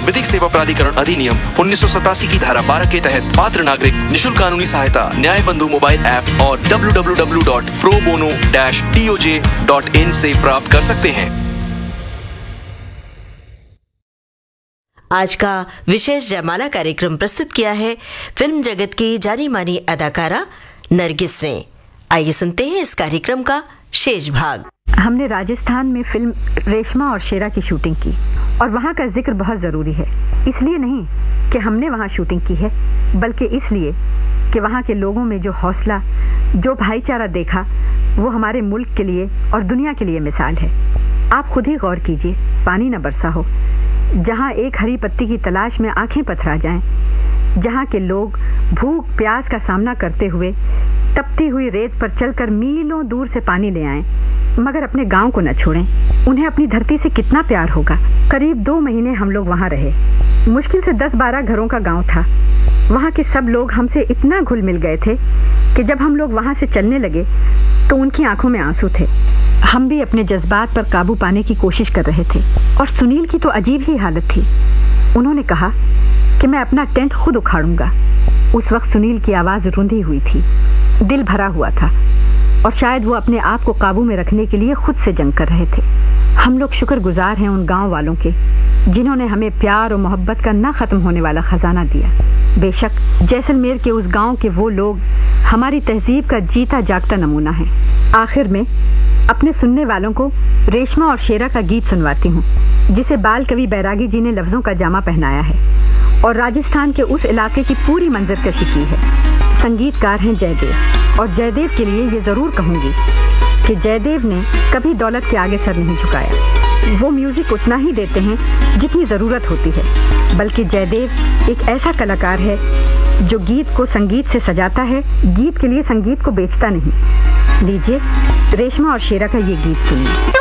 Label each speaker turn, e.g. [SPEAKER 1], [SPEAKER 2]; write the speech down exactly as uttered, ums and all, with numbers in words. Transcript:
[SPEAKER 1] विधिक सेवा प्राधिकरण अधिनियम उन्नीस सौ सतासी की धारा बारह के तहत पात्र नागरिक निशुल्क कानूनी सहायता न्याय बंधु मोबाइल ऐप और W W W dot pro bono dash T O J dot in से प्राप्त कर सकते हैं।
[SPEAKER 2] आज का विशेष जयमाला कार्यक्रम प्रस्तुत किया है फिल्म जगत की जानी मानी अदाकारा नरगिस ने। आइए सुनते हैं इस कार्यक्रम का शेष भाग।
[SPEAKER 3] हमने राजस्थान में फिल्म रेशमा और शेरा की शूटिंग की और वहाँ का जिक्र बहुत ज़रूरी है। इसलिए नहीं कि हमने वहाँ शूटिंग की है, बल्कि इसलिए कि वहाँ के लोगों में जो हौसला, जो भाईचारा देखा, वो हमारे मुल्क के लिए और दुनिया के लिए मिसाल है। आप खुद ही गौर कीजिए, पानी न बरसा हो, जहाँ एक हरी पत्ती की तलाश में आंखें पथरा जाएं, जहाँ के लोग भूख प्यास का सामना करते हुए तपती हुई रेत पर चलकर मीलों दूर से पानी ले आएं, मगर अपने गांव को न छोड़ें। उन्हें अपनी धरती से कितना प्यार होगा। करीब दो महीने हम लोग वहाँ रहे। मुश्किल से दस बारह घरों का गांव था। वहाँ के सब लोग हमसे इतना घुल मिल गए थे कि जब हम लोग वहाँ से चलने लगे तो उनकी आंखों में आंसू थे। हम भी अपने जज्बात पर काबू पाने की कोशिश कर रहे थे और सुनील की तो अजीब ही हालत थी। उन्होंने कहा कि मैं अपना टेंट खुद उखाड़ूंगा। उस वक्त सुनील की आवाज रुंधी हुई थी, दिल भरा हुआ था और शायद वो अपने आप को काबू में रखने के लिए खुद से जंग कर रहे थे। हम लोग शुक्रगुजार हैं उन गांव वालों के जिन्होंने हमें प्यार और मोहब्बत का ना खत्म होने वाला खजाना दिया। बेशक जैसलमेर के उस गांव के वो लोग हमारी तहजीब का जीता जागता नमूना है। आखिर में अपने सुनने वालों को रेशमा और शेरा का गीत सुनवाती हूँ, जिसे बाल कवि बैरागी जी ने लफ्जों का जामा पहनाया है और राजस्थान के उस इलाके की पूरी मंजरकशी की है। संगीतकार हैं जयदेव, और जयदेव के लिए ये जरूर कहूँगी कि जयदेव ने कभी दौलत के आगे सर नहीं झुकाया। वो म्यूजिक उतना ही देते हैं जितनी जरूरत होती है, बल्कि जयदेव एक ऐसा कलाकार है जो गीत को संगीत से सजाता है, गीत के लिए संगीत को बेचता नहीं। लीजिए रेशमा और शेरा का ये गीत सुनिए।